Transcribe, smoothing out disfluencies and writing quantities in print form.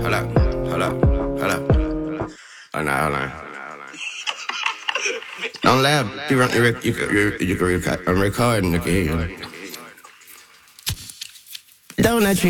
Hold up, hold up, hold up. Oh, no, hold on. Don't laugh. You can record. I'm recording. You can hear you. Don't let you